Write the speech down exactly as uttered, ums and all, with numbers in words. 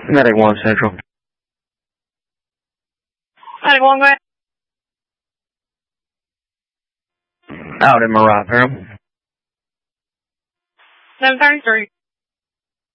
Medic one Central. Medic one, go ahead. Out in Marat, Harold. seven thirty-three.